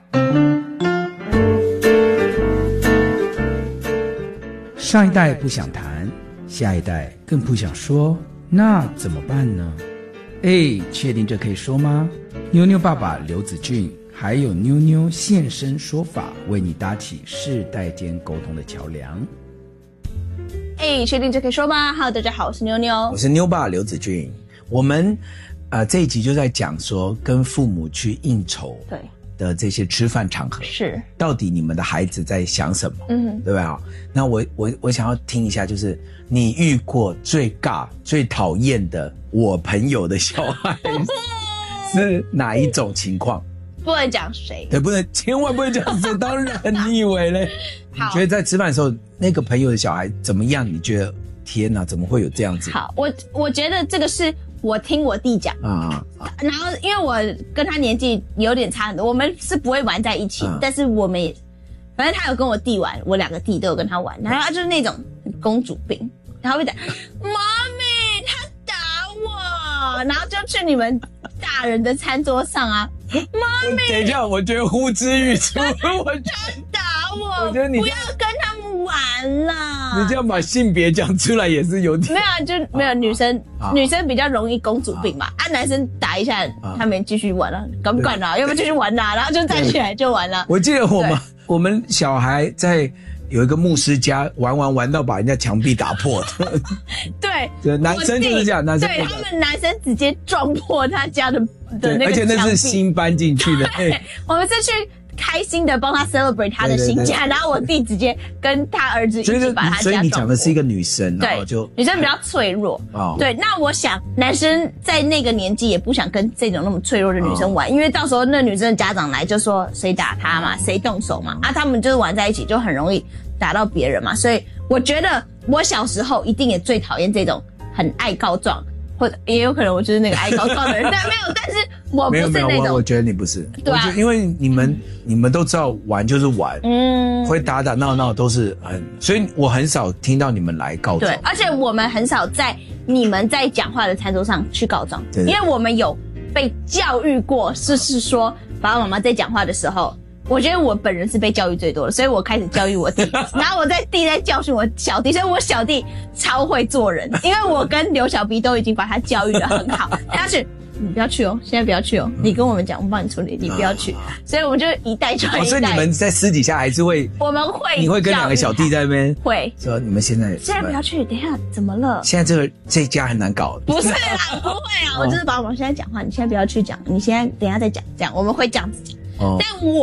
上一代不想谈，下一代更不想说，那怎么办呢？确定这可以说吗？妞妞爸爸刘子俊还有妞妞现身说法，为你搭起世代间沟通的桥梁。 确定这可以说吗？ Hello， 大家好，我是妞妞， 我是妞爸刘子俊。我们这一集就在讲说跟父母去应酬的这些吃饭场合， 是到底你们的孩子在想什么？对吧？那我想要听一下，就是你遇过最尬、最讨厌的我朋友的小孩是哪一种情况？ 不能讲谁， 对，千万不能讲谁。当然，你以为嘞？你觉得在吃饭的时候，那个朋友的小孩怎么样？你觉得天哪，怎么会有这样子？ 好，我觉得这个是我听我弟讲然后因为我跟他年纪有点差很多，我们是不会玩在一起，但是我们也，反正他有跟我弟玩，我2个弟都有跟他玩，然后他就是那种公主病，然后会讲妈咪他打我，然后就去你们大人的餐桌上啊，妈咪等一下，我觉得呼之欲出， 他打我觉得你不要跟他们玩啦。 你这样把性别讲出来也是有点没有啊，就没有女生比较容易公主病嘛，男生打一下他们继续玩了，敢不敢啊？要不继续玩啦，然后就站起来就玩了。 我记得我们小孩在有一个牧师家玩到把人家墙壁打破的。对，男生就是这样，男生对他们男生直接撞破他家的那个墙壁， 而且那是新搬进去的。 我们是去开心的帮他 celebrate 他的新家，然后我弟直接跟他儿子一起把他家撞破。 所以你讲的是一个女生， 对， 然后就女生比较脆弱。对，那我想男生在那个年纪也不想跟这种那么脆弱的女生玩，因为到时候那女生的家长来就说谁打他嘛，谁动手嘛，他们就是玩在一起就很容易打到别人嘛，所以我觉得我小时候一定也最讨厌这种很爱告状，或者也有可能我就是那个爱告状的人，但没有，但是我不是那种。 我觉得你不是， 对啊， 因为你们都知道玩就是玩，会打打闹闹都是所以我很少听到你们来告状。 对，而且我们很少在你们在讲话的餐桌上去告状，因为我们有被教育过，是说爸爸妈妈在讲话的时候。我觉得我本人是被教育最多的，所以我开始教育我弟，然后我弟在教训我小弟，所以我小弟超会做人，因为我跟刘小 B 都已经把他教育得很好。他去，你不要去哦，现在不要去哦，你跟我们讲，我帮你处理，你不要去。所以我们就一代传一代。所以你们在私底下还是会， 我们会， 你会跟2个小弟在那边会说你们现在不要去，等一下怎么了？ 现在这家很难搞。 不是啦，不会啊，我就是把我们现在讲话，你现在不要去讲，你现在等一下再讲，这样我们会这样子讲。但